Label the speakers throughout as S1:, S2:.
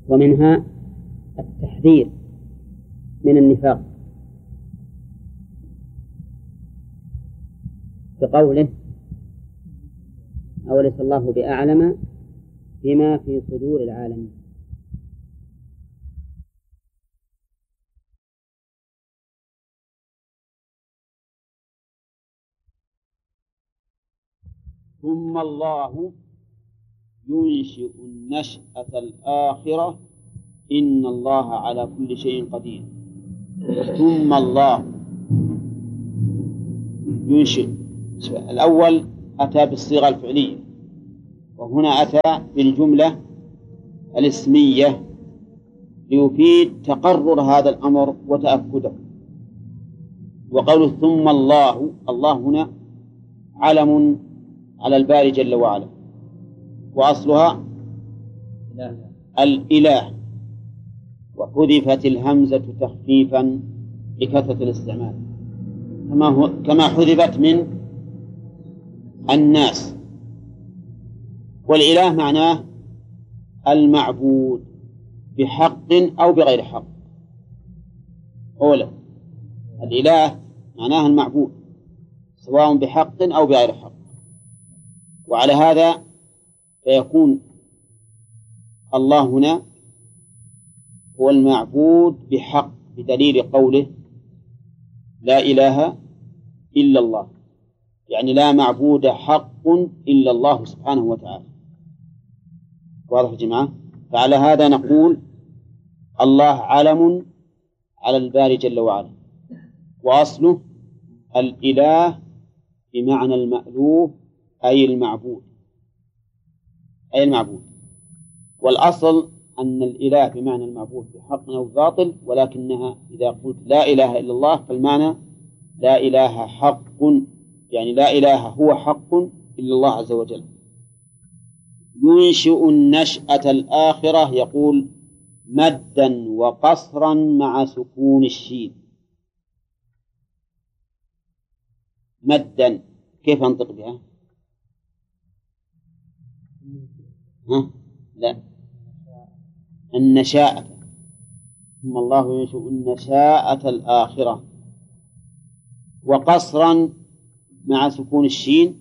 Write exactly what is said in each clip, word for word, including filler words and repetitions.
S1: ومنها التحذير من النفاق بقوله أوليس الله بأعلم بما في صدور العالمين.
S2: ثم الله ينشئ النشأة الآخرة إن الله على كل شيء قدير. ثم الله ينشئ، الأول أتى بالصيغة الفعلية، وهنا أتى بالجملة الاسمية ليفيد تقرر هذا الأمر وتأكده. وقوله ثم الله، الله هنا علم على الباري جل وعلا، وأصلها الإله، وحذفت الهمزة تخفيفا لكثرة الاستعمال، كما هو كما حذفت من الناس. والإله معناه المعبود بحق أو بغير حق. أولا الإله معناه المعبود سواء بحق أو بغير حق، وعلى هذا فيكون الله هنا هو المعبود بحق بدليل قوله لا إله إلا الله، يعني لا معبود حق إلا الله سبحانه وتعالى. واضح يا جماعة؟ فعلى هذا نقول الله علم على الباري جل وعلا، وأصله الإله بمعنى المألوه أي المعبود، أي المعبود. والأصل أن الإله بمعنى المعبود بحق أو باطل، ولكنها إذا قلت لا إله إلا الله فالمعنى لا إله حق، يعني لا إله هو حق إلا الله عز وجل. ينشئ النشأة الآخرة، يقول مدا وقصرا مع سكون الشين. مدا كيف أنطق بها؟ ها؟ لا، النشاءة. ثم الله ينشئ النشاءة الآخرة. وقصرا مع سكون الشين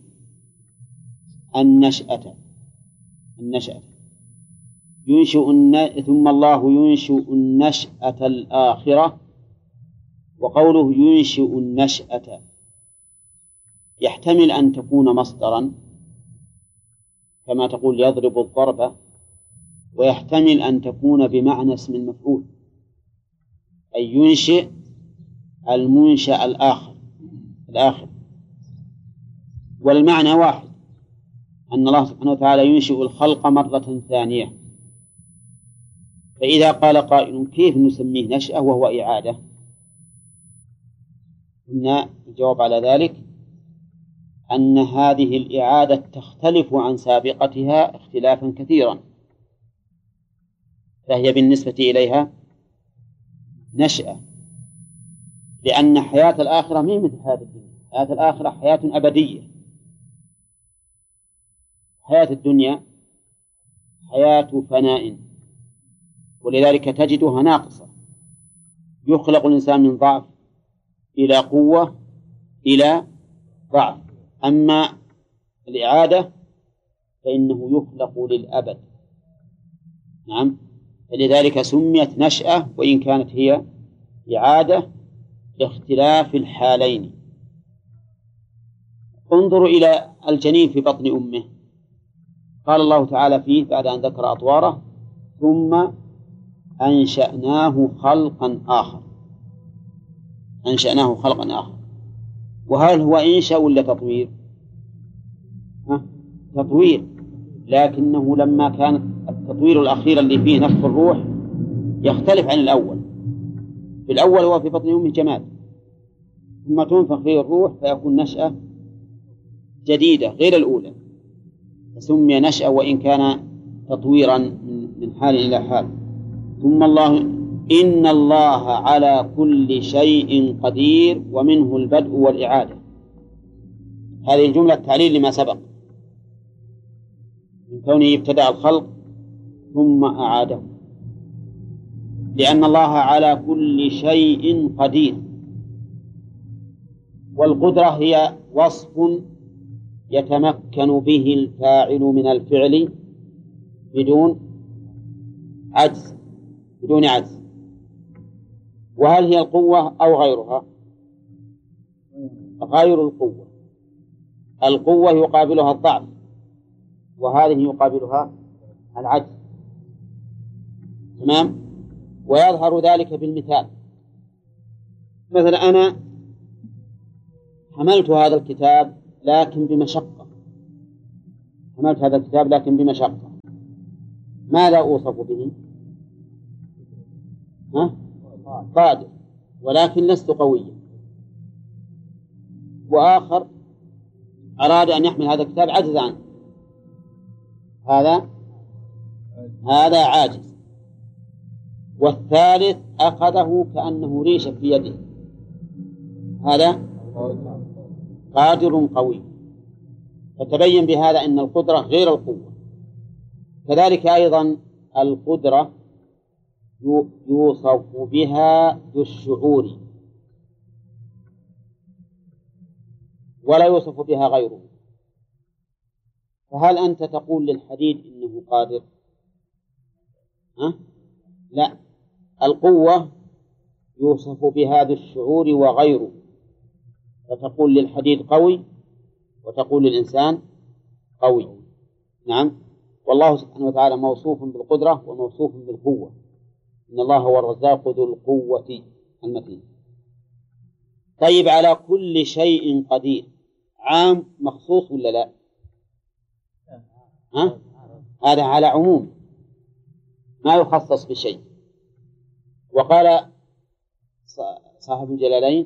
S2: النشأة، النشأة ينشئ الن... ثم الله ينشئ النشأة الآخرة. وقوله ينشئ النشأة يحتمل أن تكون مصدرا كما تقول يضرب الضرب، ويحتمل أن تكون بمعنى اسم المفعول، أي ينشئ المنشأ الآخر الآخر والمعنى واحد، أن الله سبحانه وتعالى ينشئ الخلق مرة ثانية. فإذا قال قائل كيف نسميه نشأة وهو إعادة؟ قلنا الجواب على ذلك أن هذه الإعادة تختلف عن سابقتها اختلافا كثيرا، فهي بالنسبة إليها نشأة، لأن حياة الآخرة ما مثل حياة الدنيا. حياة الآخرة حياة أبدية، حياة الدنيا حياة فناء، ولذلك تجدها ناقصة. يخلق الإنسان من ضعف إلى قوة إلى ضعف، أما الإعادة فإنه يخلق للأبد. نعم، فلذلك سميت نشأة وإن كانت هي إعادة لاختلاف الحالين. انظروا إلى الجنين في بطن أمه، قال الله تعالى فيه بعد أن ذكر أطواره ثم أنشأناه خلقا آخر. أنشأناه خلقا آخر، وهل هو إنشاء ولا تطوير؟ ها؟ تطوير، لكنه لما كان التطوير الأخير اللي فيه نفخ الروح يختلف عن الأول. في الأول هو في بطن أمه جماد، ثم تنفخ فيه الروح فيكون نشأة جديدة غير الأولى، فسمي نشأة وإن كان تطويرا من حال إلى حال. ثم الله إن الله على كل شيء قدير ومنه البدء والإعادة. هذه الجملة تعليل لما سبق من كونه ابتدأ الخلق ثم أعاده. لأن الله على كل شيء قدير، والقدرة هي وصف يتمكن به الفاعل من الفعل بدون عجز بدون عجز. وهل هي القوة أو غيرها؟ غير القوة. القوة يقابلها الضعف، وهذه يقابلها العجز. تمام؟ ويظهر ذلك بالمثال. مثلا أنا حملت هذا الكتاب لكن بمشقة، حملت هذا الكتاب لكن بمشقة، ماذا أوصف به؟ ها؟ قادر، ولكن لست قويا. وآخر أراد أن يحمل هذا الكتاب عجز عنه، هذا هذا عاجز. والثالث أخذه كأنه ريشة في يده، هذا قادر قوي. فتبين بهذا أن القدرة غير القوة. كذلك أيضا القدرة يوصف بها ذو الشعور ولا يوصف بها غيره. فهل أنت تقول للحديد إنه قادر؟ ها؟ لا، القوة يوصف بها ذو الشعور وغيره، فتقول للحديد قوي وتقول للإنسان قوي. نعم. والله سبحانه وتعالى موصوف بالقدرة وموصوف بالقوة، إن الله هو الرزاق ذو القوة المتين. طيب، على كل شيء قدير، عام مخصوص ولا لا؟ ها؟ هذا على عموم، ما يخصص بشيء. وقال صاحب الجلالين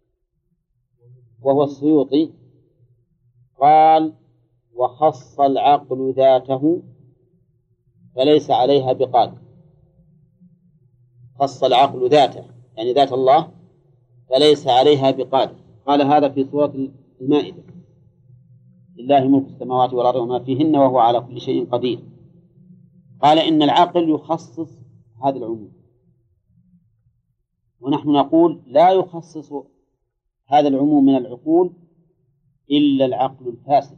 S2: وهو السيوطي، قال: وخص العقل ذاته فليس عليها بقادر. خص العقل ذاته يعني ذات الله فليس عليها بقادر. قال هذا في سورة المائدة: لله ملك السماوات والأرض وما فيهن وهو على كل شيء قدير. قال إن العقل يخصص هذا العموم، ونحن نقول لا يخصص هذا العموم من العقول إلا العقل الفاسد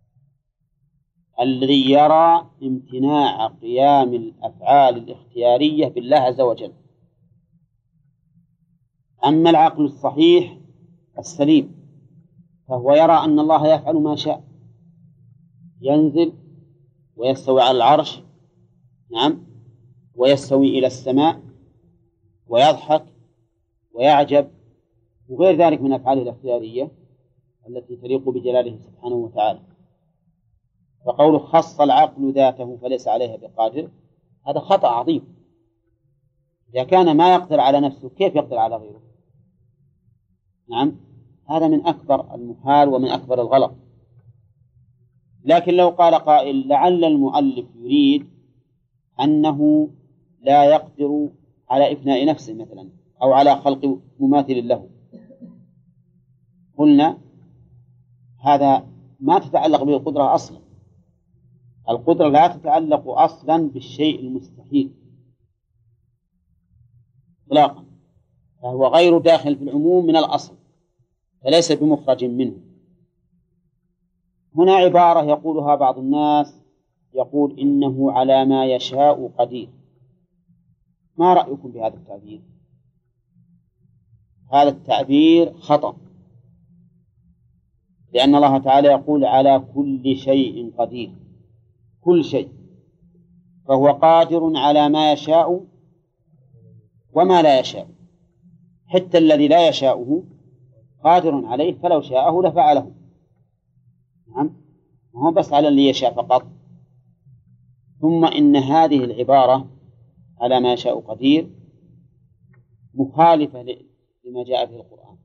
S2: الذي يرى امتناع قيام الأفعال الاختيارية بالله عز وجل. أما العقل الصحيح السليم فهو يرى أن الله يفعل ما شاء، ينزل ويستوي على العرش، نعم، ويستوي إلى السماء ويضحك ويعجب وغير ذلك من أفعاله الاختيارية التي تليق بجلاله سبحانه وتعالى. فقوله خص العقل ذاته فليس عليها بقادر هذا خطأ عظيم. إذا كان ما يقدر على نفسه كيف يقدر على غيره؟ نعم، هذا من أكبر المحال ومن أكبر الغلط. لكن لو قال قائل لعل المؤلف يريد أنه لا يقدر على إفناء نفسه مثلا أو على خلق مماثل له، قلنا هذا ما تتعلق به القدرة أصلا. القدرة لا تتعلق أصلا بالشيء المستحيل إطلاقا، فهو غير داخل في العموم من الأصل، فليس بمخرج منه. هنا عبارة يقولها بعض الناس، يقول إنه على ما يشاء قدير. ما رأيكم بهذا التعبير؟ هذا التعبير خطأ، لأن الله تعالى يقول على كل شيء قدير، كل شيء، فهو قادر على ما يشاء وما لا يشاء، حتى الذي لا يشاءه قادر عليه فلو شاءه لفعله. نعم، هو بس على اللي يشاء فقط. ثم إن هذه العبارة على ما يشاء قدير مخالفة لما جاء به القرآن.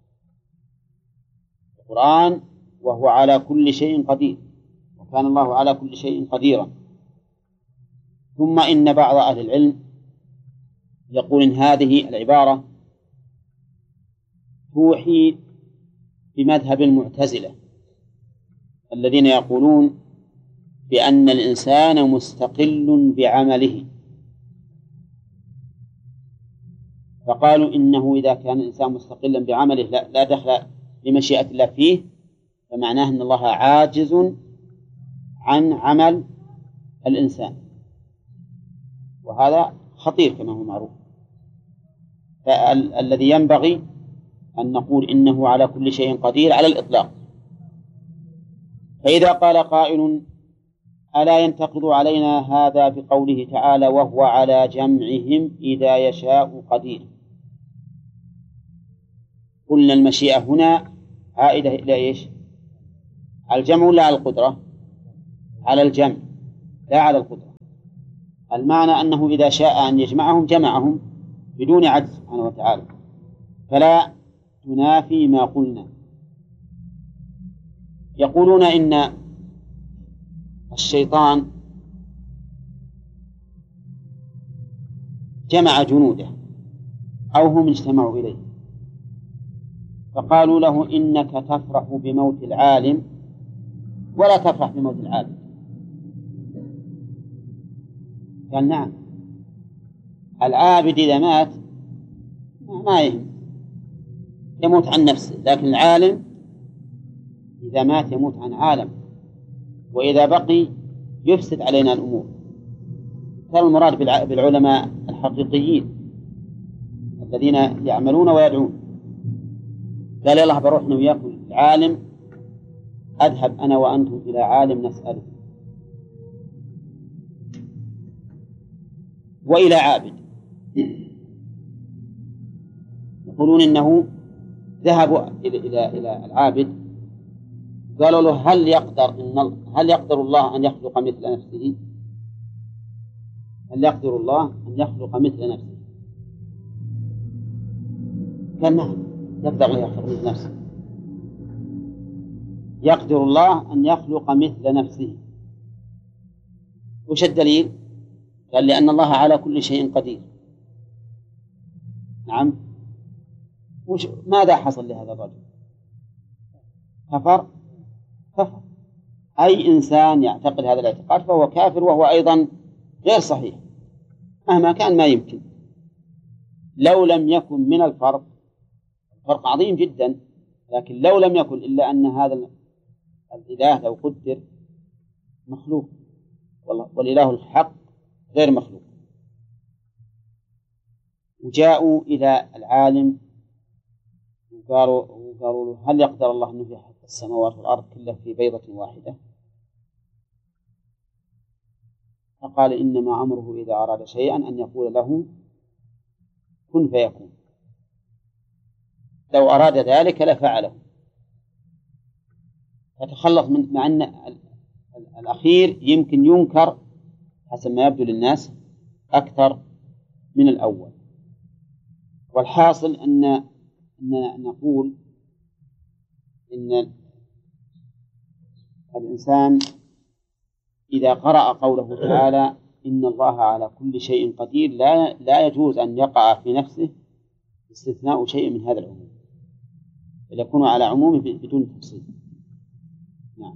S2: القرآن وهو على كل شيء قدير، وكان الله على كل شيء قديرا. ثم إن بعض أهل العلم يقول إن هذه العبارة توحي بمذهب المعتزلة الذين يقولون بأن الإنسان مستقل بعمله، فقالوا إنه إذا كان الإنسان مستقلا بعمله لا, لا دخل لمشيئة الله فيه، فمعناه أن الله عاجز عن عمل الإنسان، وهذا خطير كما هو معروف. فالذي ينبغي أن نقول إنه على كل شيء قدير على الإطلاق. فإذا قال قائل ألا ينتقض علينا هذا بقوله تعالى وهو على جمعهم إذا يشاء قدير؟ قلنا المشيئة هنا عائدة إلى إيش؟ على الجمع ولا على القدرة؟ على الجمع لا على القدرة. المعنى أنه إذا شاء أن يجمعهم جمعهم بدون عجز سبحانه وتعالى، فلا تنافي ما قلنا. يقولون إن الشيطان جمع جنوده أو هم اجتمعوا إليه، فقالوا له إنك تفرح بموت العالم ولا تفرح بموت العالم. قال نعم، العابد إذا مات ما يهم، يموت عن نفسه، لكن العالم إذا مات يموت عن عالم، وإذا بقي يفسد علينا الأمور. هذا المراد بالعلماء الحقيقيين الذين يعملون ويدعون. قال الله بروح وياكم العالم، أذهب أنا وأنتم إلى عالم نسأله، وإلى عابد. يقولون إنه ذهبوا إلى إلى إلى العابد، قالوا له هل يقدر إن هل يقدر الله أن يخلق مثل نفسه؟ هل يقدر الله أن يخلق مثل نفسه؟ قال نعم، يقدر الله يخلق مثل نفسه، يقدر الله أن يخلق مثل نفسه. وش الدليل؟ قال لأن الله على كل شيء قدير. نعم. وش ماذا حصل لهذا الرجل؟ كفر كفر. أي إنسان يعتقد هذا الاعتقاد فهو كافر، وهو أيضا غير صحيح مهما كان، ما يمكن. لو لم يكن من الفرق، فرق عظيم جدا، لكن لو لم يكن إلا أن هذا الإله لو قدر مخلوق، والإله الحق غير مخلوق. وجاءوا إلى العالم وقالوا, وقالوا له هل يقدر الله أن يحيي السماوات والأرض كلها في بيضة واحدة؟ فقال إنما أمره إذا أراد شيئا أن يقول له كن فيكون، لو أراد ذلك لفعله. فتخلص من، مع أن الأخير يمكن ينكر حسب ما يبدو للناس أكثر من الأول. والحاصل أن أن نقول إن الإنسان إذا قرأ قوله تعالى إن الله على كل شيء قدير لا لا يجوز أن يقع في نفسه استثناء شيء من هذا العموم، بل يكون على عمومه بدون تفصيل. نعم.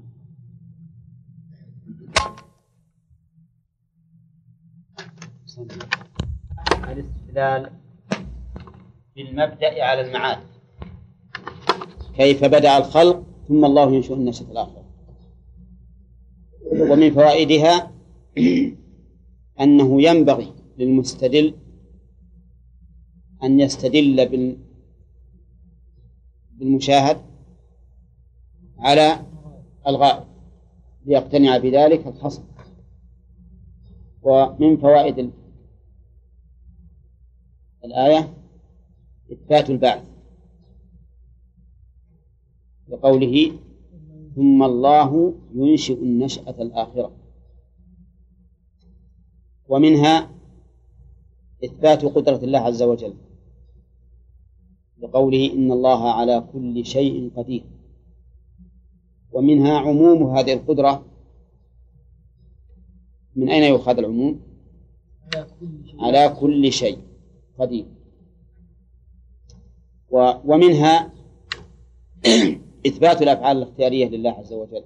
S2: الاستدلال بالمبدأ على المعاد. كيف بدأ الخلق ثم الله ينشئ النشأة الآخرة. ومن فوائدها أنه ينبغي للمستدل أن يستدل بالمشاهد على الغائب ليقتنع بذلك الخصم. ومن فوائد الآية إثبات البعث بقوله ثم الله ينشئ النشأة الآخرة. ومنها إثبات قدرة الله عز وجل بقوله إن الله على كل شيء قدير. ومنها عموم هذه القدرة. من أين يؤخذ العموم؟ على كل شيء قدير. ومنها إثبات الأفعال الاختيارية لله عز وجل،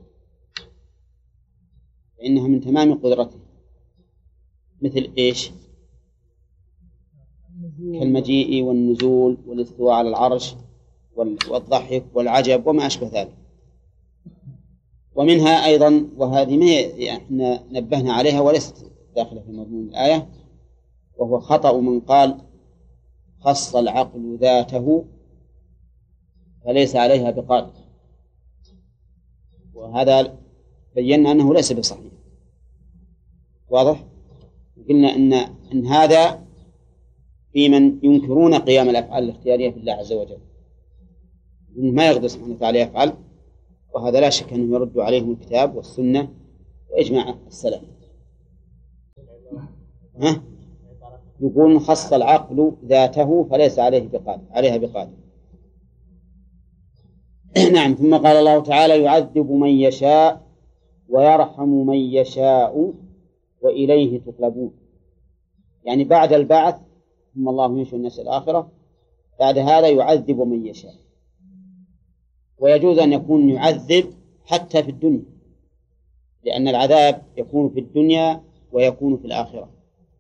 S2: فإنها من تمام قدرته. مثل إيش؟ كالمجيء والنزول والاستواء على العرش والضحك والعجب وما أشبه ذلك. ومنها أيضا، وهذه ما احنا نبهنا عليها وليست داخلة في مضمون الآية، وهو خطأ من قال خص العقل ذاته فليس عليها بقادر، وهذا بينا أنه ليس بصحيح. واضح؟ قلنا إن إن هذا في من ينكرون قيام الأفعال الاختيارية في الله عز وجل، ما يقدر سبحانه وتعالى يفعل، وهذا لا شك أنه يرد عليهم الكتاب والسنة وإجماع السلف. ها؟ يقول خص العقل ذاته فليس عليه بقادر عليها بقادر. نعم. ثم قال الله تعالى يعذب من يشاء ويرحم من يشاء وإليه تقلبون، يعني بعد البعث ثم الله ينشئ النشأة الآخرة، بعد هذا يعذب من يشاء. ويجوز أن يكون يعذب حتى في الدنيا، لأن العذاب يكون في الدنيا ويكون في الآخرة.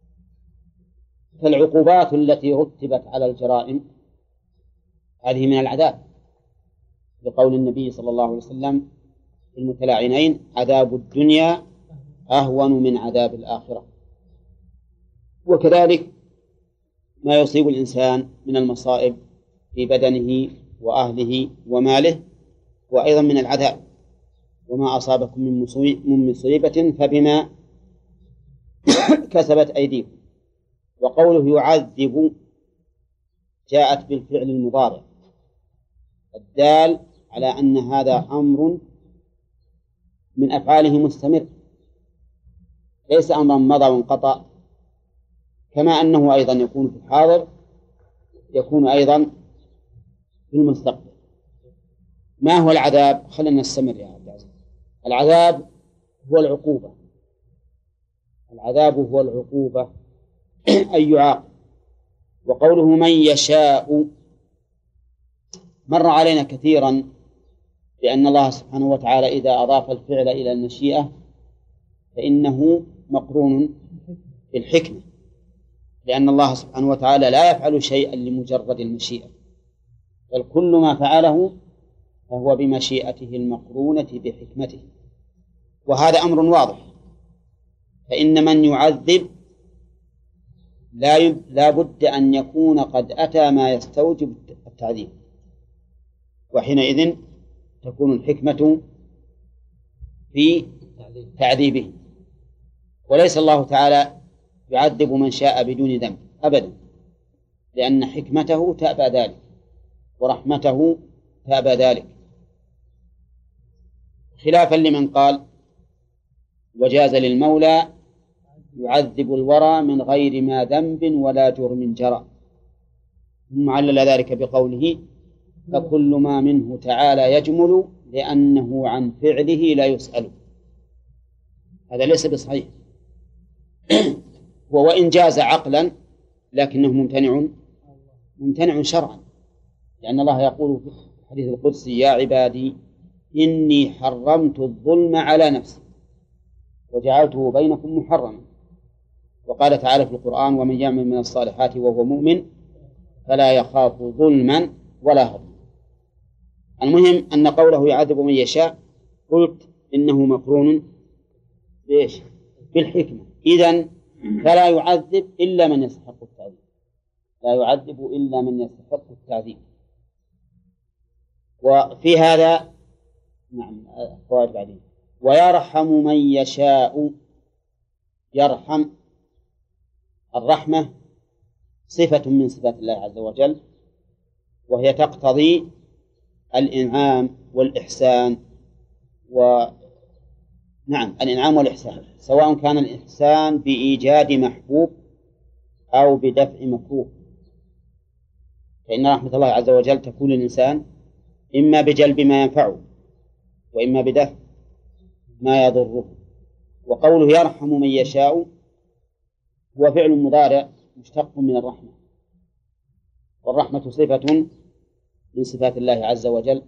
S2: فالعقوبات التي رتبت على الجرائم هذه من العذاب، لقول النبي صلى الله عليه وسلم في المتلاعنين عذاب الدنيا أهون من عذاب الآخرة. وكذلك ما يصيب الإنسان من المصائب في بدنه وأهله وماله وأيضا من العذاب. وما أصابكم من مصيبة فبما كسبت أيديكم. وقوله يعذب جاءت بالفعل المضارع الدال على أن هذا أمر من أفعاله مستمر، ليس أمرا مضى وانقطع، كما أنه أيضا يكون في الحاضر يكون أيضا في المستقبل. ما هو العذاب؟ خلينا نستمر يا عبد العزيز. العذاب هو العقوبة، العذاب هو العقوبة أي يعاقب. وقوله من يشاء مر علينا كثيرا لأن الله سبحانه وتعالى إذا أضاف الفعل إلى المشيئة فإنه مقرون بالحكمة، لأن الله سبحانه وتعالى لا يفعل شيئا لمجرد المشيئة، بل كل ما فعله فهو بمشيئته المقرونة بحكمته. وهذا أمر واضح. فإن من يعذب لا يب... لا بد أن يكون قد أتى ما يستوجب التعذيب، وحينئذ تكون الحكمة في تعذيبه. وليس الله تعالى يعذب من شاء بدون ذنب أبدا، لأن حكمته تأبى ذلك ورحمته تأبى ذلك، خلافا لمن قال وجاز للمولى يعذب الورى من غير ما ذنب ولا جرم جرى، ثم علل ذلك بقوله فكل ما منه تعالى يجمل لأنه عن فعله لا يسأل. هذا ليس بصحيح. وإن جاز عقلا لكنه ممتنع ممتنع شرعا، لأن الله يقول في الحديث القدسي يا عبادي إني حرمت الظلم على نفسي وجعلته بينكم محرما. وقال تعالى في القرآن ومن يعمل من الصالحات وهو مؤمن فلا يخاف ظلما ولا هضما. المهم أن قوله يعذب من يشاء قلت إنه مقرون بإيش؟ بالحكمة. إذن فلا يعذب إلا من يستحق التعذيب، لا يعذب إلا من يستحق التعذيب. وفي هذا نعم فوائد بعدين. ويرحم من يشاء، يرحم الرحمة صفة من صفات الله عز وجل، وهي تقتضي الإنعام والإحسان. ونعم الإنعام والإحسان، سواء كان الإحسان بإيجاد محبوب أو بدفع مكروه، فإن رحمة الله عز وجل تكون للإنسان إما بجلب ما ينفعه وإما بدفع ما يضره. وقوله يرحم من يشاء هو فعل مضارع مشتق من الرحمة، والرحمة صفة من صفات الله عز وجل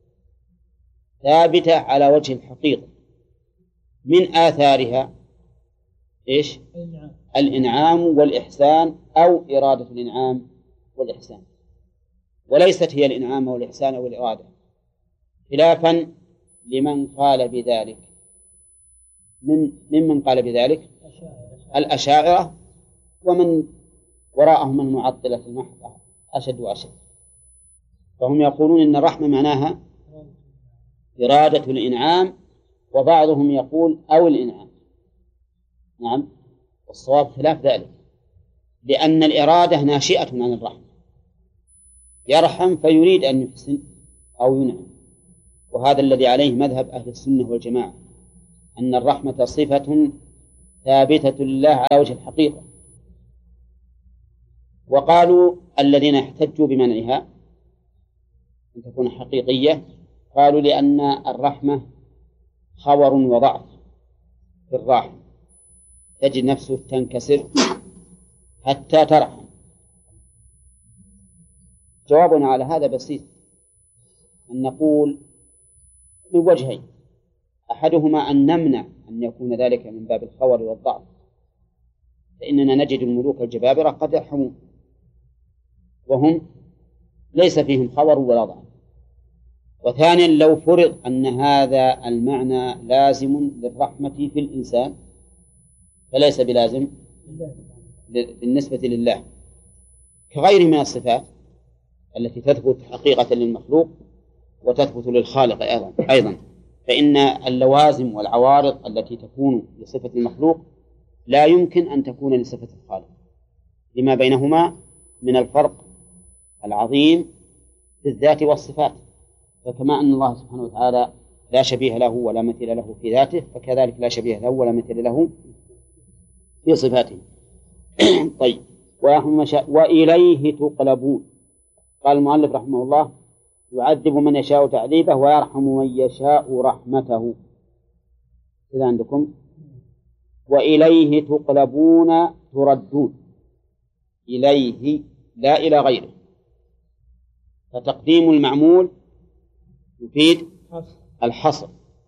S2: ثابتة على وجه الحقيقة، من آثارها إيش؟ الإنعام والإحسان أو إرادة الإنعام والإحسان، وليست هي الإنعام والإحسان والإرادة، خلافا لمن قال بذلك من ممن قال بذلك الأشاعرة ومن وراءهم المعطلة المحضة أشد وأشد. فهم يقولون إن الرحمة معناها إرادة الإنعام، وبعضهم يقول أو الإنعام. نعم، والصواب خلاف ذلك، لأن الإرادة ناشئة عن الرحمة، يرحم فيريد أن يحسن أو ينعم، وهذا الذي عليه مذهب أهل السنة والجماعة، أن الرحمة صفة ثابتة لله على وجه الحقيقة. وقالوا الذين احتجوا بمنعها أن تكون حقيقية، قالوا لأن الرحمة خور وضعف في الراحم، تجد نفسه تنكسر حتى ترحم. جوابنا على هذا بسيط، أن نقول من وجهين: أحدهما أن نمنع أن يكون ذلك من باب الخور والضعف، فإننا نجد الملوك الجبابرة قد يرحمون وهم ليس فيهم خور ولا ضعف. وثانيا، لو فرض أن هذا المعنى لازم للرحمة في الإنسان فليس بلازم بالنسبة لله، كغيره من الصفات التي تثبت حقيقة للمخلوق وتثبت للخالق أيضا أيضا فإن اللوازم والعوارض التي تكون لصفة المخلوق لا يمكن أن تكون لصفة الخالق، لما بينهما من الفرق العظيم في الذات والصفات. فكما أن الله سبحانه وتعالى لا شبيه له ولا مثيل له في ذاته، فكذلك لا شبيه له ولا مثيل له في صفاته. طيب، وإليه تقلبون. قال المؤلف رحمه الله: يعذب من يشاء تعذيبه ويرحم من يشاء رحمته. إذا عندكم وإليه تقلبون تردون، إليه لا إلى غيره، فتقديم المعمول يفيد الحصر،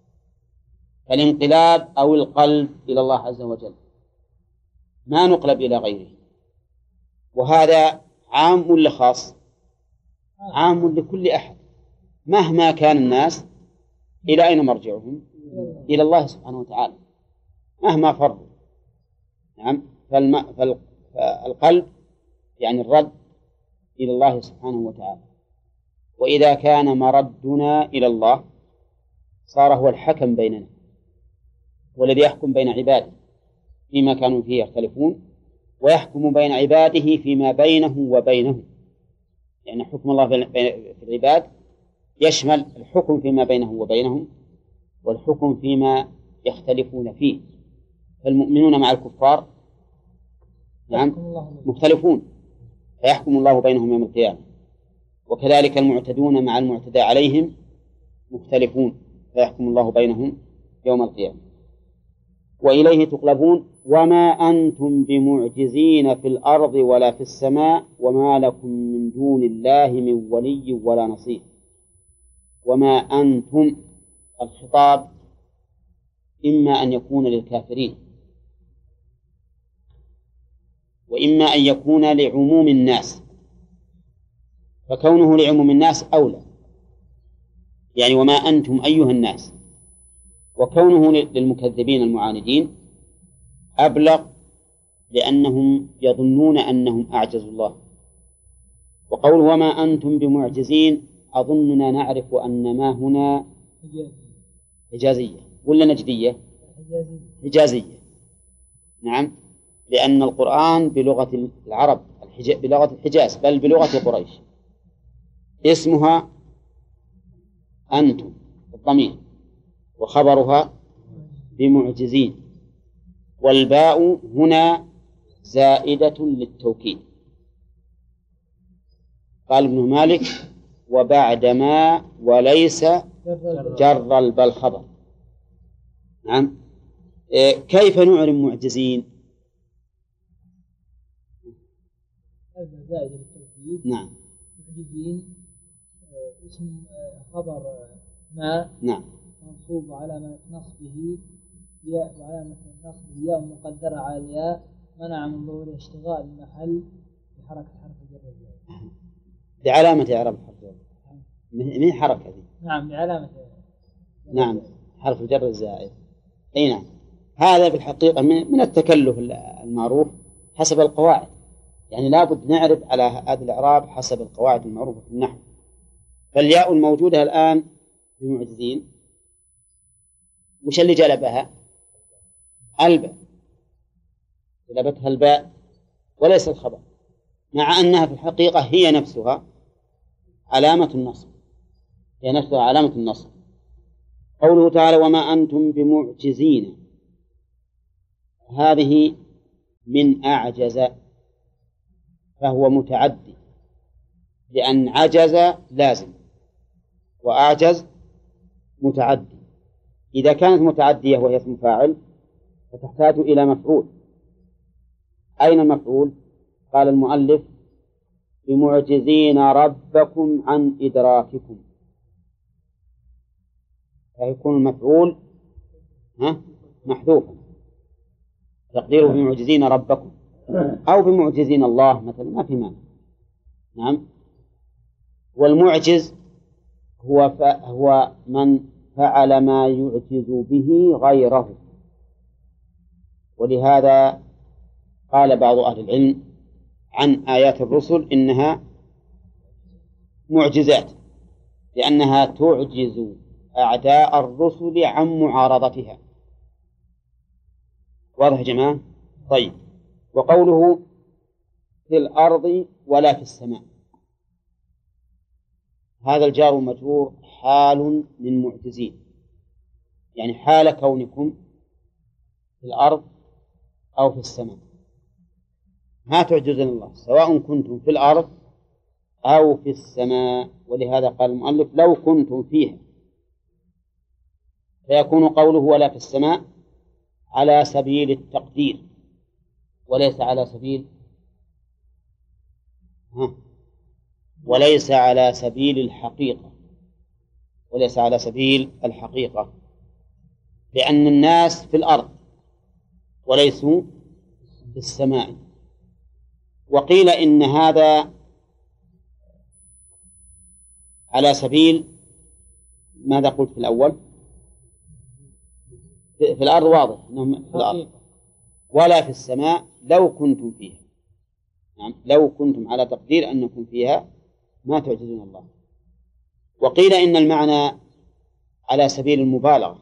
S2: فالانقلاب أو القلب إلى الله عز وجل، ما نقلب إلى غيره. وهذا عام ولا خاص؟ عام لكل أحد مهما كان الناس. إلى أين مرجعهم؟ إلى الله سبحانه وتعالى مهما فروا. نعم، فالقلب يعني الرد إلى الله سبحانه وتعالى. وإذا كان مردنا إلى الله صار هو الحكم بيننا والذي يحكم بين عباده فيما كانوا فيه يختلفون، ويحكم بين عباده فيما بينه وبينهم، لأن يعني حكم الله في العباد يشمل الحكم فيما بينه وبينهم والحكم فيما يختلفون فيه. فالمؤمنون مع الكفار نعم مختلفون، فيحكم الله بينهم يوم القيامة، وكذلك المعتدون مع المعتدى عليهم مختلفون، فيحكم الله بينهم يوم القيامة. وإليه تقلبون وما أنتم بمعجزين في الأرض ولا في السماء وما لكم من دون الله من ولي ولا نصير. وما أنتم، الخطاب إما أن يكون للكافرين وإما أن يكون لعموم الناس، فكونه لعموم الناس أولى، يعني وما أنتم أيها الناس، وكونه للمكذبين المعاندين أبلغ، لأنهم يظنون أنهم أعجزوا الله. وقول وما أنتم بمعجزين أظننا نعرف أن ما هنا حجازية ولا نجدية؟ حجازية. نعم، لأن القرآن بلغة العرب بلغة الحجاز بل بلغة قريش، اسمها أنتم الضمير وخبرها بمعجزين، والباء هنا زائدة للتوكيد. قال ابن مالك وبعدما وليس جر البال خبر. نعم، كيف نعلم معجزين؟
S3: زائدة للتوكيد.
S2: نعم،
S3: معجزين اسم خبر ما
S2: نعم
S3: منصوب على نصبه ياء، وعلامة نصبه ياء مقدرة على الياء منع من ظهور اشتغال المحل حركة حرف الجر الزائد.
S1: بعلامة إعراب الحرف الجر. من حركة دي؟
S3: نعم بعلامة.
S1: نعم حرف الجر الزائد. أي نعم. هذا في الحقيقة من التكلف المعروف حسب القواعد، يعني لابد نعرف على هذا الإعراب حسب القواعد المعروفة في النحو. فالياء الموجودة الآن بمعجزين وش اللي جلبها؟ الباء، جلبتها الباء وليس الخبر، مع أنها في الحقيقة هي نفسها علامة النصب، هي نفسها علامة النصب. قوله تعالى وما أنتم بمعجزين، هذه من أعجز، فهو متعدي، لأن عجز لازم وأعجز متعدي. إذا كانت متعدية وهي اسم فاعل فتحتاج إلى مفعول. أين المفعول؟ قال المؤلف بمعجزين ربكم عن إدراككم، فيكون المفعول محذوفا، تقديره بمعجزين ربكم أو بمعجزين الله مثلا، ما في مانع. نعم. والمعجز هو هو من فعل ما يعجز به غيره، ولهذا قال بعض أهل العلم عن آيات الرسل إنها معجزات، لأنها تعجز أعداء الرسل عن معارضتها. واضح يا جماعة؟ طيب. وقوله في الأرض ولا في السماء، هذا الجار والمجرور حال من معجزين، يعني حال كونكم في الأرض أو في السماء ما تعجزون الله، سواء كنتم في الأرض أو في السماء. ولهذا قال المؤلف لو كنتم فيها، فيكون قوله ولا في السماء على سبيل التقدير وليس على سبيل ها وليس على سبيل الحقيقة، وليس على سبيل الحقيقة، لأن الناس في الأرض وليسوا في السماء. وقيل إن هذا على سبيل ماذا قلت في الأول؟ في الأرض واضح أنهم في الأرض، ولا في السماء لو كنتم فيها. نعم لو كنتم على تقدير أنكم فيها ما تعجزون الله. وقيل إن المعنى على سبيل المبالغة،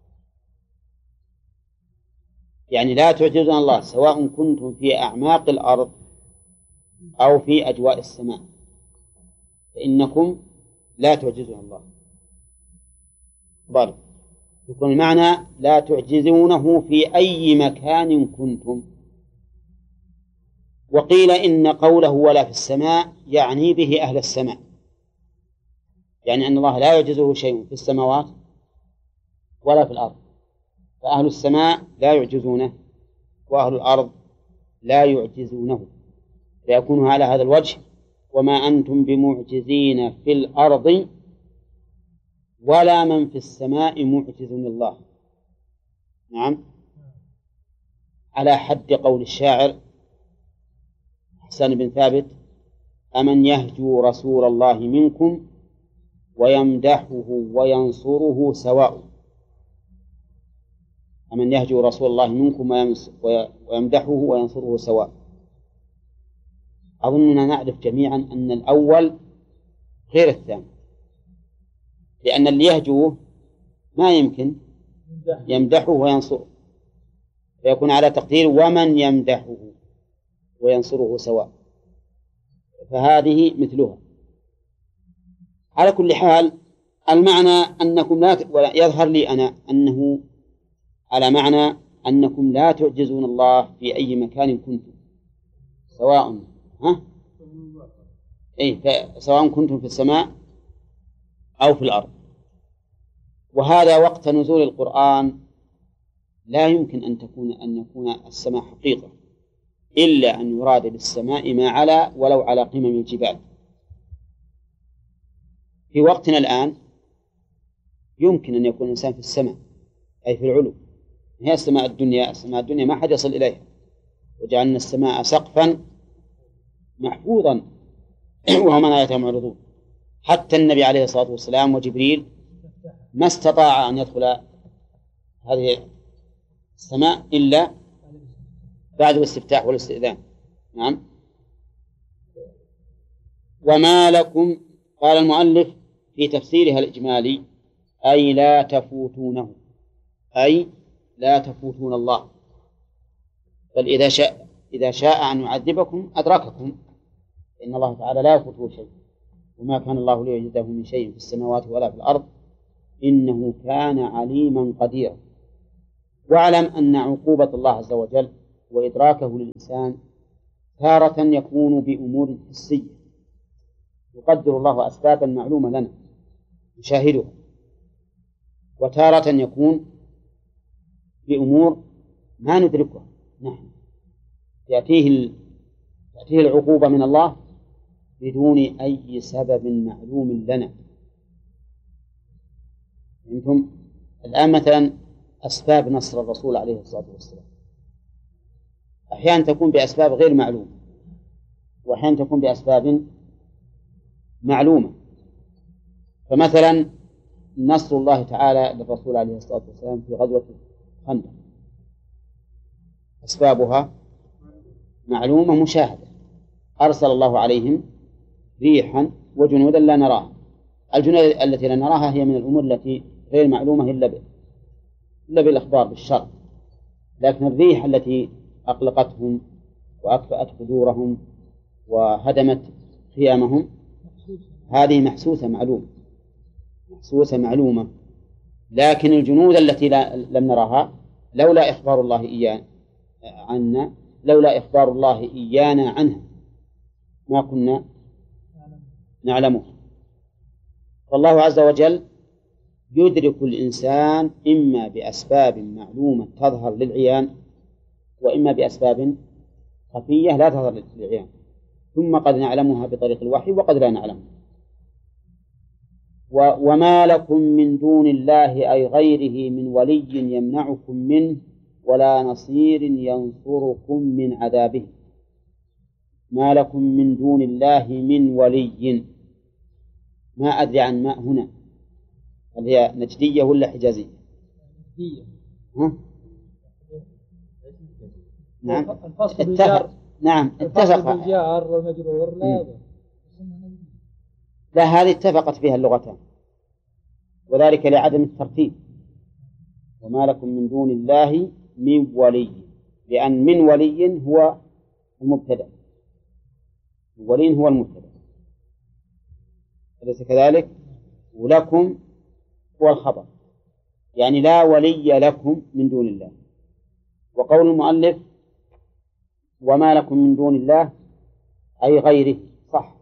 S1: يعني لا تعجزون الله سواء كنتم في أعماق الأرض أو في أجواء السماء، فإنكم لا تعجزون الله. بل يكون المعنى لا تعجزونه في أي مكان كنتم. وقيل إن قوله ولا في السماء يعني به أهل السماء، يعني أن الله لا يعجزه شيء في السماوات ولا في الأرض، فأهل السماء لا يعجزونه وأهل الأرض لا يعجزونه، فيكون على هذا الوجه وما أنتم بمعجزين في الأرض ولا من في السماء معجز الله. نعم على حد قول الشاعر حسان بن ثابت أمن يهجو رسول الله منكم ويمدحه وينصره سواء. أمن يهجو رسول الله منكم ويمدحه وينصره سواء. أظننا نعرف جميعا أن الأول غير الثاني، لأن اللي يهجوه ما يمكن يمدحه وينصره، فيكون على تقدير ومن يمدحه وينصره سواء، فهذه مثلها. على كل حال المعنى أنكم لا ت... يظهر لي أنا أنه على معنى أنكم لا تعجزون الله في أي مكان كنتم، سواء ها إيه سواء كنتم في السماء أو في الأرض. وهذا وقت نزول القرآن لا يمكن أن تكون أن يكون السماء حقيقة إلا أن يراد بالسماء ما على ولو على قمم الجبال. في وقتنا الآن يمكن أن يكون الإنسان في السماء أي في العلو، هي السماء الدنيا. السماء الدنيا ما حد يصل إليها، وجعلنا السماء سقفا
S2: محفوظا وهم عن آياتها معرضون. حتى النبي عليه الصلاة والسلام وجبريل ما استطاع أن يدخل هذه السماء إلا بعد الاستفتاح والاستئذان. نعم. وما لكم، قال المؤلف في تفسيرها الإجمالي: أي لا تفوتونه، أي لا تفوتون الله، بل إذا شاء إذا شاء أن يعذبكم أدرككم، إن الله تعالى لا يفوته شيء، وما كان الله ليعجزه من شيء في السماوات ولا في الأرض، إنه كان عليما قديرا. واعلم أن عقوبة الله عز وجل وإدراكه للإنسان تارة يكون بأمور حسية يقدر الله أسبابا معلومة لنا نشاهدها، وتارة يكون بأمور ما ندركها نحن، يأتيه تأتيه العقوبة من الله بدون أي سبب معلوم لنا. أنتم الآن مثلا أسباب نصر الرسول عليه الصلاة والسلام أحيانا تكون بأسباب غير معلومة، وأحيانا تكون بأسباب معلومة. فمثلا نصر الله تعالى للرسول عليه الصلاة والسلام في غزوة خندق أسبابها معلومة مشاهدة، أرسل الله عليهم ريحا وجنودا لا نراها. الجنود التي لا نراها هي من الأمور التي غير معلومة إلا إلا بالإخبار بالشرع، لكن الريح التي أقلقتهم وأكفأت قدورهم وهدمت خيامهم هذه محسوسة معلومة محسوسة معلومة. لكن الجنود التي لا لم نراها لولا إخبار الله إيانا عنا لولا إخبار الله إيانا عنها ما كنا نعلمه. فالله عز وجل يدرك الإنسان إما بأسباب معلومة تظهر للعيان، وإما بأسباب خفية لا تظهر للعيان، ثم قد نعلمها بطريق الوحي وقد لا نعلمها. وما لكم من دون الله أي غيره من ولي يمنعكم منه ولا نصير ينصركم من عذابه. ما لكم من دون الله من ولي، ما أدري عن ما هنا، هل هي نجدية ولا حجازية؟
S3: نجدية.
S2: ها؟ نعم.
S3: الفصل بالجار.
S2: نعم اتفق.
S3: بالجار والمجرور لا
S2: لا هذه اتفقت فيها اللغتان، وذلك لعدم الترتيب. وما لكم من دون الله من ولي، لأن من ولي هو المبتدأ، ولي هو المبتدأ، أليس كذلك؟ ولكم هو الخبر، يعني لا ولي لكم من دون الله. وقول المؤلف وما لكم من دون الله أي غيره صح،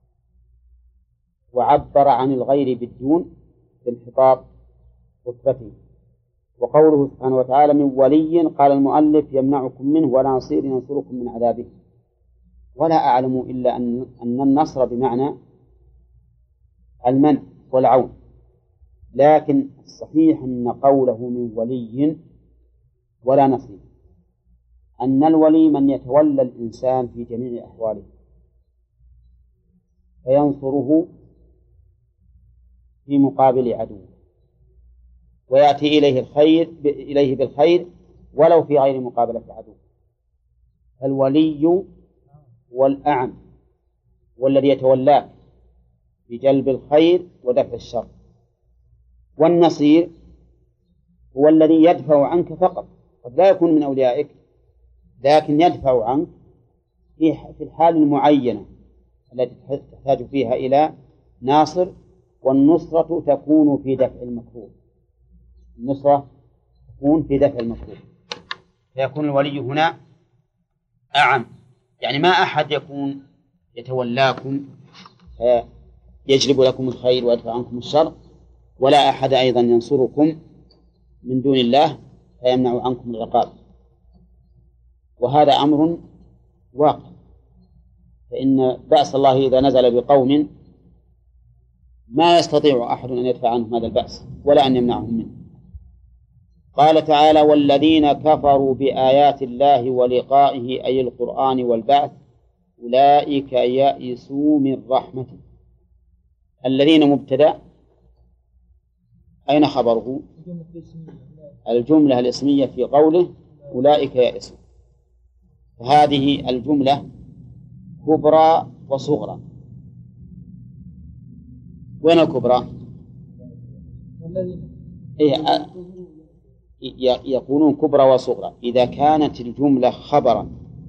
S2: وعبر عن الغير بالدون بانحطاط رتبته. وقوله سبحانه وتعالى من ولي، قال المؤلف يمنعكم منه ولا نصير ينصركم من عذابه. ولا أعلم إلا أن أن النصر بمعنى المنع والعون، لكن الصحيح أن قوله من ولي ولا نصير، أن الولي من يتولى الإنسان في جميع أحواله فينصره في مقابل عدوه، ويأتي إليه الخير إليه بالخير ولو في غير مقابلة عدوه. الولي والأعم والذي يتولاك بجلب الخير ودفع الشر، والنصير هو الذي يدفع عنك فقط، قد لا يكون من أوليائك لكن يدفع عنك في الحال المعينة التي تحتاج فيها إلى ناصر. والنصرة تكون في دفع المكروه، النصرة تكون في دفع المكروه، فيكون الولي هنا أعم، يعني ما أحد يكون يتولاكم يجلب لكم الخير ويدفع عنكم الشر، ولا أحد أيضا ينصركم من دون الله فيمنع عنكم العقاب. وهذا أمر واقع، فإن بأس الله إذا نزل بقوم ما يستطيع أحد أن يدفع عنهم هذا البأس ولا أن يمنعهم منه. قال تعالى والذين كفروا بآيات الله ولقائه أي القرآن والبعث أولئك يئسوا من رحمتي. الذين مبتدأ، أين خبره؟ الجملة الاسمية في قوله أولئك يئسوا، فهذه الجملة كبرى وصغرى. وين الكبرى؟ إيه يكونون كبرى وصغرى إذا كانت الجملة خبرا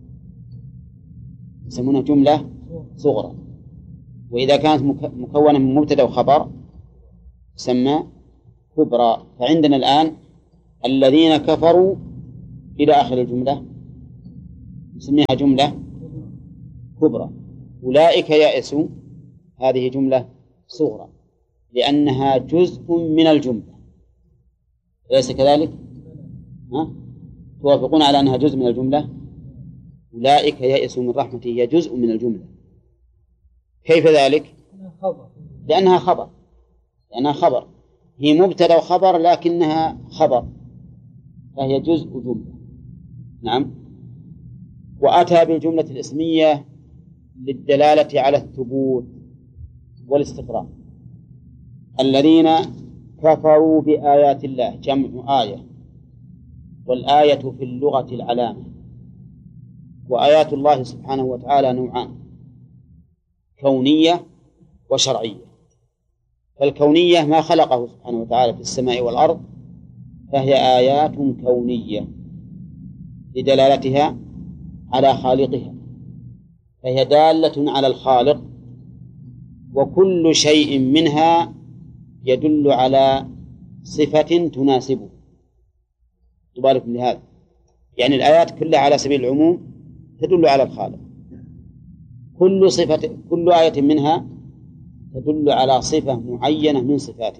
S2: يسمونها جملة صغرى، وإذا كانت مكونة من مبتدأ وخبر تسمى كبرى. فعندنا الآن الذين كفروا إلى آخر الجملة نسميها جملة كبرى. أولئك يئسوا هذه جملة صغرى لأنها جزء من الجملة، أليس كذلك؟ ها؟ توافقون على أنها جزء من الجملة؟ أولئك يئسوا من رحمته هي جزء من الجملة. كيف ذلك؟ لأنها خبر، لأنها خبر، هي مبتدأ وخبر لكنها خبر، فهي جزء جملة. نعم. وأتى بالجملة الاسمية للدلالة على الثبوت والاستقرار. الذين كفروا بآيات الله جمع آية، والآية في اللغة العلامة. وآيات الله سبحانه وتعالى نوعان: كونية وشرعية. فالكونية ما خلقه سبحانه وتعالى في السماء والأرض، فهي آيات كونية لدلالتها على خالقها، فهي دالة على الخالق، وكل شيء منها يدل على صفة تناسبه. تبارك لهذا، يعني الآيات كلها على سبيل العموم تدل على الخالق، كل صفة كل آية منها تدل على صفة معينة من صفاته.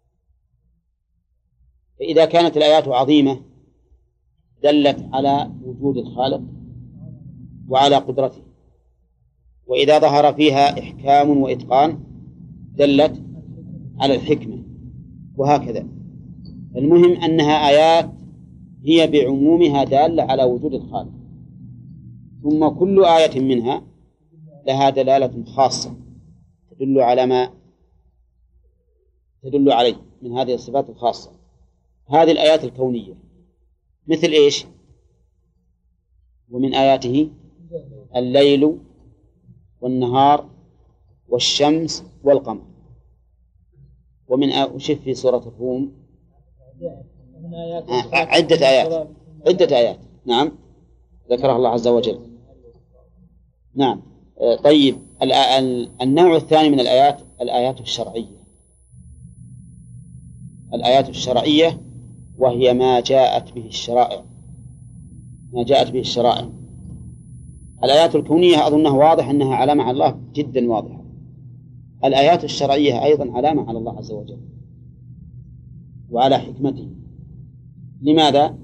S2: فإذا كانت الآيات عظيمة دلت على وجود الخالق وعلى قدرته، وإذا ظهر فيها إحكام وإتقان دلت على الحكمة، وهكذا. المهم أنها آيات هي بعمومها دالة على وجود الخالق، ثم كل آية منها لها دلالة خاصة تدل على ما تدل عليه من هذه الصفات الخاصة. هذه الآيات الكونية مثل إيش؟ ومن آياته الليل والنهار والشمس والقمر. ومن وشف في سورة الروم عدة آيات عدة آيات نعم ذكرها الله عز وجل. نعم. طيب، النوع الثاني من الآيات الآيات الشرعية. الآيات الشرعية وهي ما جاءت به الشرائع ما جاءت به الشرائع. الآيات الكونية أظنها واضح أنها علامة على الله جدا واضحة. الآيات الشرعية أيضا علامة على الله عز وجل وعلى حكمته. لماذا؟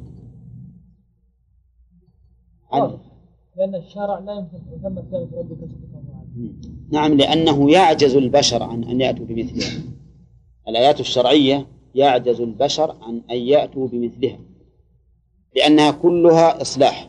S3: لأن الشرع لا يمكن ثم كلمة ربك سبحانه.
S2: نعم، لأنه يعجز البشر عن أن يأتوا بمثلها. الآيات الشرعية يعجز البشر عن أن يأتوا بمثلها، لأنها كلها إصلاح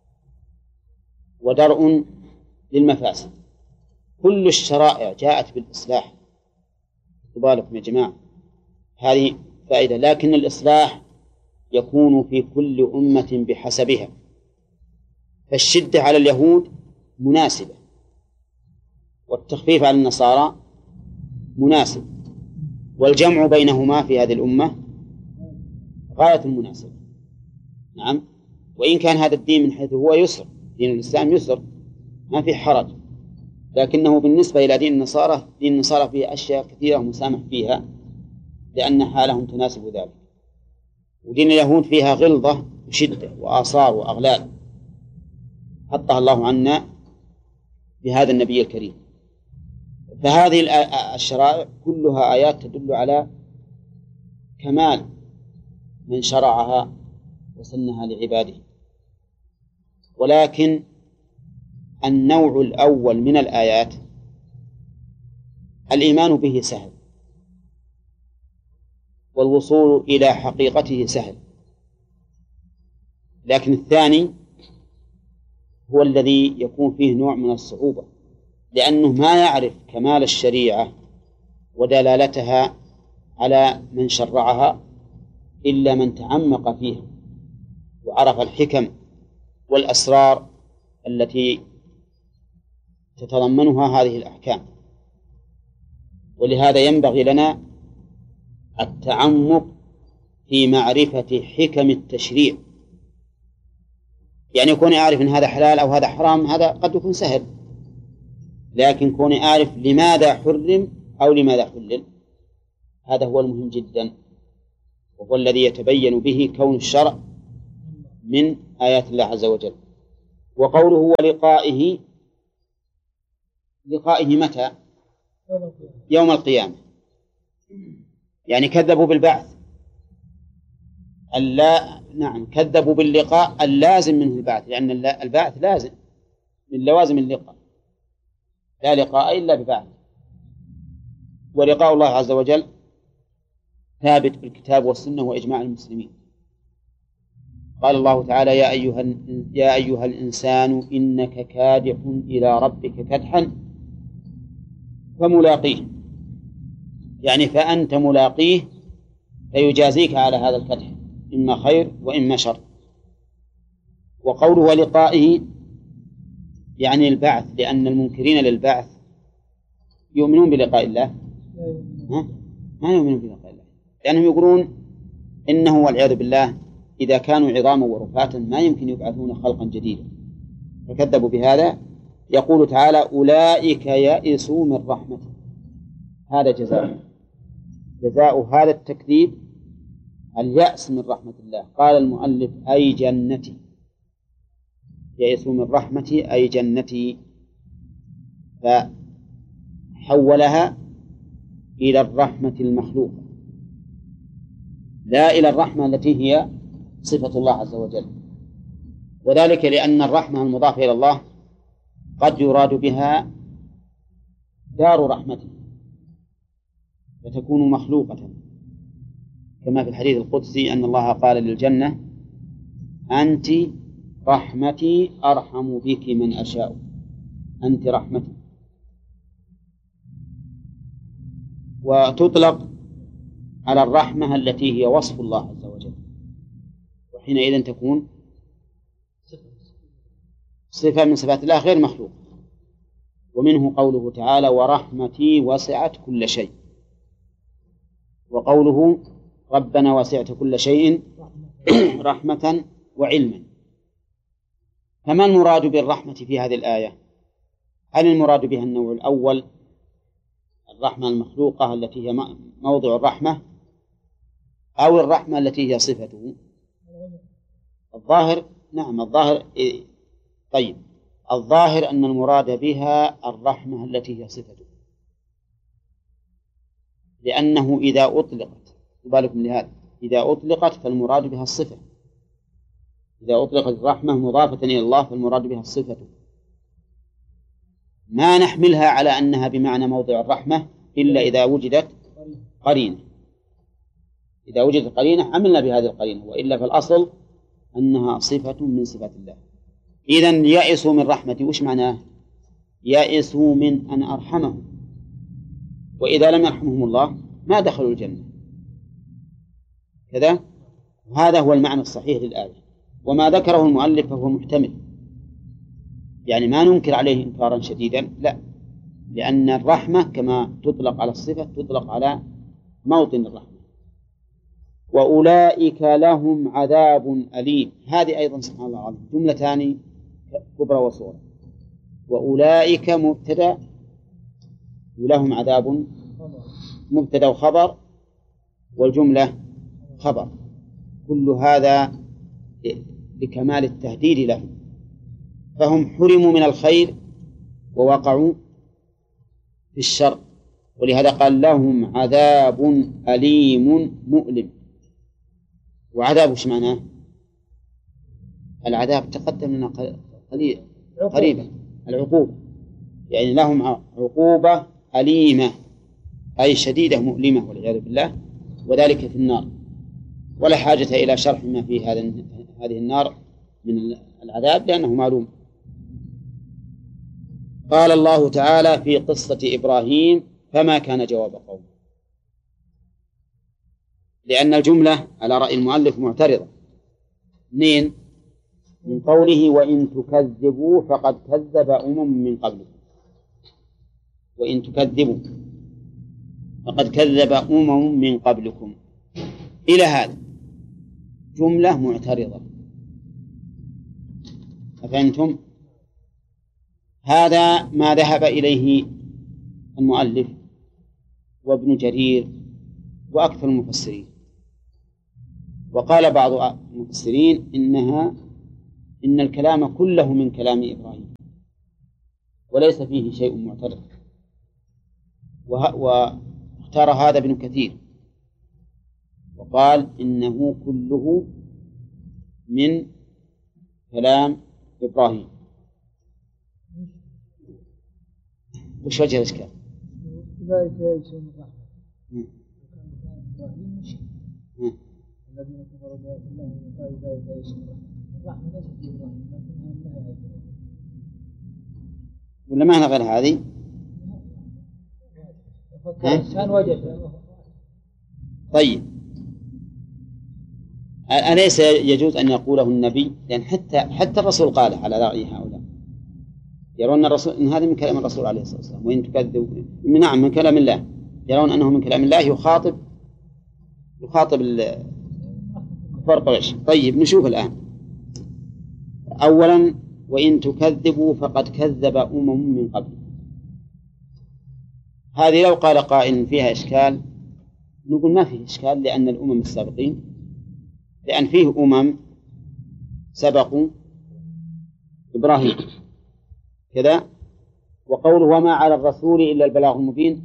S2: ودرء للمفاسد. كل الشرائع جاءت بالإصلاح. تباركم يا جماعة، هذه فائدة. لكن الإصلاح يكون في كل أمة بحسبها، فالشدة على اليهود مناسبة، والتخفيف على النصارى مناسب، والجمع بينهما في هذه الأمة غاية المناسبة. نعم. وإن كان هذا الدين من حيث هو يسر، دين الإسلام يسر ما في حرج، لكنه بالنسبة إلى دين النصارى دين النصارى فيه أشياء كثيرة مسامح فيها لأن حالهم تناسب ذلك، ودين اليهود فيها غلظة وشدة وآثار وأغلال حطها الله عنا بهذا النبي الكريم. فهذه الشرائع كلها آيات تدل على كمال من شرعها وسنها لعباده. ولكن النوع الأول من الآيات الإيمان به سهل، والوصول إلى حقيقته سهل، لكن الثاني هو الذي يكون فيه نوع من الصعوبة، لأنه ما يعرف كمال الشريعة ودلالتها على من شرعها إلا من تعمق فيها وعرف الحكم والأسرار التي تتضمنها هذه الأحكام. ولهذا ينبغي لنا التعمق في معرفة حكم التشريع. يعني كوني أعرف أن هذا حلال أو هذا حرام هذا قد يكون سهل، لكن كوني أعرف لماذا حرم أو لماذا حلل هذا هو المهم جدا، وهو الذي يتبين به كون الشرع من آيات الله عز وجل. وقوله ولقائه، لقائه متى؟ يوم القيامة. يعني كذبوا بالبعث اللا نعم كذبوا باللقاء اللازم منه البعث، لأن البعث لازم من لوازم اللقاء، لا لقاء إلا ببعث. ولقاء الله عز وجل ثابت بالكتاب والسنة وإجماع المسلمين. قال الله تعالى يا أيها, يا أيها الإنسان إنك كادح إلى ربك كدحا فملاقيه، يعني فأنت ملاقيه فيجازيك على هذا الكدح إما خير وإما شر. وقوله ولقائه يعني البعث، لأن المنكرين للبعث يؤمنون بلقاء الله؟ ها؟ ما يؤمنون بلقاء الله، لأنهم يقولون إنه والعياذ بالله إذا كانوا عظاما ورفاتا ما يمكن يبعثون خلقا جديدا، فكذبوا بهذا. يقول تعالى أولئك يئسوا من رحمته، هذا جزاء جزاء هذا التكذيب اليأس من رحمة الله. قال المؤلف أي جنتي، يئسوا من رحمتي أي جنتي، فحولها إلى الرحمة المخلوقة لا إلى الرحمة التي هي صفة الله عز وجل. وذلك لأن الرحمة المضافة إلى الله قد يراد بها دار رحمته فتكون مخلوقة، كما في الحديث القدسي أن الله قال للجنة أنت رحمتي أرحم بك من أشاء، أنت رحمتي. وتطلق على الرحمة التي هي وصف الله عز وجل، وحينئذ تكون صفة من صفات الله غير مخلوق. ومنه قوله تعالى ورحمتي وسعت كل شيء، وقوله ربنا وسعت كل شيء رحمة وعلما. فما المراد بالرحمة في هذه الآية؟ هل المراد بها النوع الأول الرحمة المخلوقة التي هي موضع الرحمة، أو الرحمة التي هي صفته؟ الظاهر نعم الظاهر طيب الظاهر أن المراد بها الرحمة التي هي صفته، لأنه إذا أطلقت بالكم لهذا إذا أطلقت فالمراد بها الصفة، إذا أطلقت الرحمة مضافة إلى الله فالمراد بها الصفة. ما نحملها على أنها بمعنى موضع الرحمة إلا إذا وجدت قرينة، إذا وجدت قرينة عملنا بهذه القرينة، وإلا فالأصل أنها صفة من صفات الله. إذن يئسوا من رحمتي، وش معناه؟ يئسوا من أن أرحمهم، وإذا لم يرحمهم الله ما دخلوا الجنة كذا. هذا هو المعنى الصحيح للآية، وما ذكره المؤلف فهو محتمل، يعني ما ننكر عليه إنكارا شديدا، لا، لأن الرحمة كما تطلق على الصفة تطلق على موطن الرحمة. وأولئك لهم عذاب أليم، هذه أيضا سبحان الله العظيم جملتان كبرى وصغرى. وأولئك مبتدأ ولهم عذاب مبتدأ وخبر، والجملة خبر، كل هذا لكمال التهديد لهم، فهم حرموا من الخير ووقعوا في الشر، ولهذا قال لهم عذاب أليم مؤلم. وعذاب وش معناه؟ العذاب تقدم لنا قليل قريبا، العقوبة، يعني لهم عقوبة أليمة أي شديدة مؤلمة والعياذ بالله، وذلك في النار. ولا حاجة إلى شرح ما في هذا هذه النار من العذاب لأنه معلوم. قال الله تعالى في قصة إبراهيم: فما كان جواب قومه، لأن الجملة على رأي المؤلف معترضة. اثنين، من قوله: وإن تكذبوا فقد كذب أمم من قبلكم. وإن تكذبوا فقد كذب أمم من قبلكم، إلى هذا جملة معترضة. أفهمتم؟ هذا ما ذهب إليه المؤلف وابن جرير وأكثر المفسرين. وقال بعض المفسرين إنها إن الكلام كله من كلام إبراهيم وليس فيه شيء معترض، واختار هذا ابن كثير وقال إنه كله من كلام إبراهيم. وش وجه الإشكال؟
S3: الذين كفروا بآيات الله وقالوا لا إله إلا الله الرحمة ليست في إبراهيم لكنها لها أجر.
S2: ولا معنى غير هذه؟
S3: كان وجد.
S2: طيب، أليس يجوز أن يقوله النبي؟ لأن حتى حتى الرسول قال على رأي هؤلاء، يرون الرسول إن هذا من كلام الرسول عليه الصلاة والسلام. وإن تكذبوا، نعم من كلام الله، يرون أنه من كلام الله يخاطب يخاطب كفار قريش. طيب نشوف الآن. أولا: وإن تكذبوا فقد كذب أمم من قبل. هذه لو قال قائل فيها إشكال نقول ما فيه إشكال، لأن الأمم السابقين، لأن فيه أمم سبقوا إبراهيم كذا. وقوله: وما على الرسول إلا البلاغ المبين،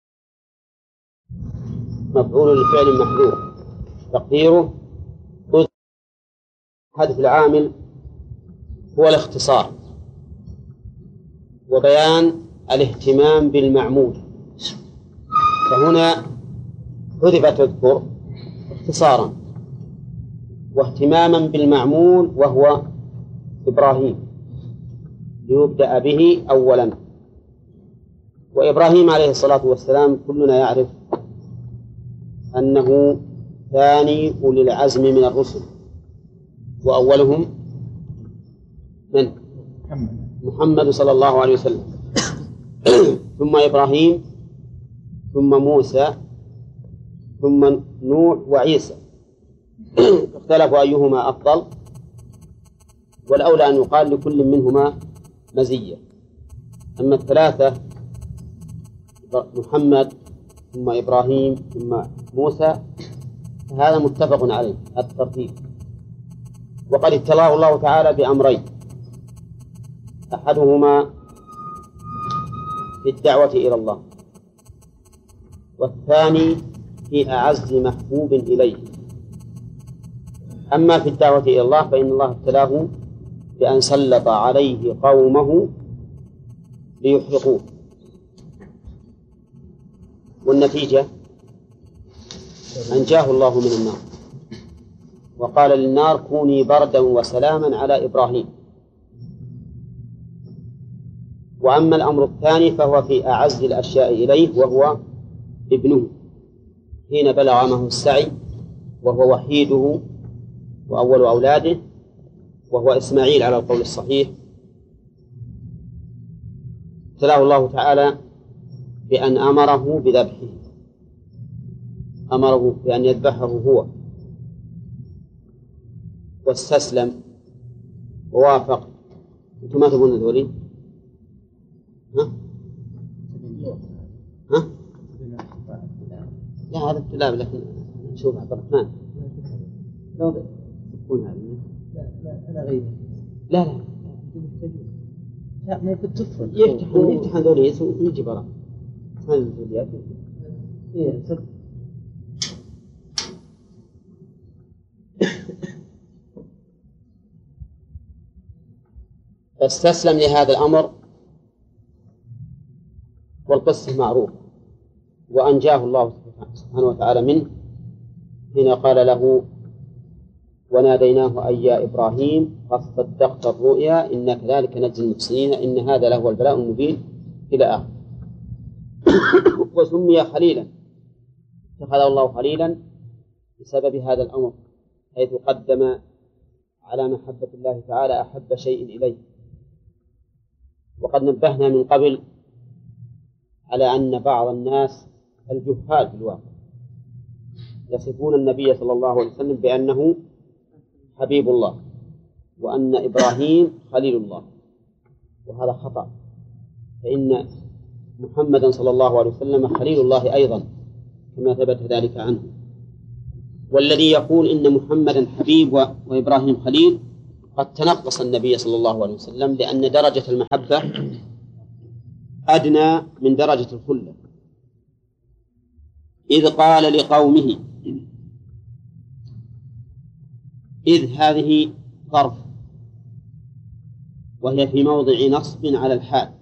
S2: مفعول لفعل محذوف تقديره حذف العامل هو الاختصار وبيان الاهتمام بالمعمول، فهنا حذف تذكر اختصارا واهتماما بالمعمول وهو إبراهيم ليبدأ به أولا. وإبراهيم عليه الصلاة والسلام كلنا يعرف أنه ثاني أولي العزم من الرسل، وأولهم من؟ محمد صلى الله عليه وسلم ثم إبراهيم ثم موسى ثم نوح وعيسى. اختلفوا أيهما أفضل، والأولى أن يقال لكل منهما مزية. أما الثلاثة محمد ثم إبراهيم ثم موسى فهذا متفق عليه الترتيب. وقد ابتلاه الله تعالى بأمرين: أحدهما في الدعوة إلى الله، والثاني في أعز محبوب إليه. أما في الدعوة إلى الله فإن الله ابتلاه بأن سلط عليه قومه ليحرقوه، والنتيجة أنجاه الله من النار وقال للنار: كوني بردا وسلاما على إبراهيم. وأما الأمر الثاني فهو في أعز الأشياء إليه وهو ابنه، حين بلغ معه السعي وهو وحيده وأول أولاده وهو إسماعيل على القول الصحيح. ابتلاه الله تعالى بأن أمره بذبحه، أمره بأن يذبحه هو، واستسلم ووافق. أنتم ما تبون ذولي؟ ها؟ ها؟ لا هذا ابتلاء، لكن نشوف عبد الرحمن لو تكون هذه.
S3: لا لا أنا غير.
S2: لا لا
S3: لا ممكن تفرق.
S2: يفتحون يفتحون ذولي ويجي برا. هذه الذوليات.
S3: إيه صدق.
S2: فاستسلم لهذا الأمر، والقصة معروفة، وأنجاه الله سبحانه وتعالى منه حين قال له: وناديناه أي يا إبراهيم قد صدقت الرؤيا إنا كذلك نجزي المحسنين إن هذا لهو البلاء المبين إلى آخره. وسمي خليلا، اتخذه الله خليلا بسبب هذا الأمر، حيث قدم على محبة الله تعالى أحب شيء إليه. وقد نبهنا من قبل على أن بعض الناس الجهال في الواقع يصفون النبي صلى الله عليه وسلم بأنه حبيب الله وأن إبراهيم خليل الله، وهذا خطأ، فإن محمدا صلى الله عليه وسلم خليل الله أيضا كما ثبت ذلك عنه. والذي يقول إن محمدا حبيب وإبراهيم خليل قد تنقص النبي صلى الله عليه وسلم، لأن درجة المحبة أدنى من درجة الخلة. إذ قال لقومه، إذ هذه ظرف وهي في موضع نصب على الحال،